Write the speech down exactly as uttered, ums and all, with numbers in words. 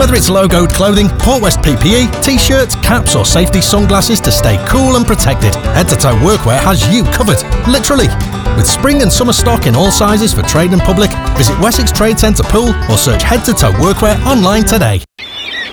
Whether it's logoed clothing, Port West P P E, t-shirts, caps or safety sunglasses to stay cool and protected, Head to Toe Workwear has you covered, literally. With spring and summer stock in all sizes for trade and public, visit Wessex Trade Centre Pool or search Head to Toe Workwear online today.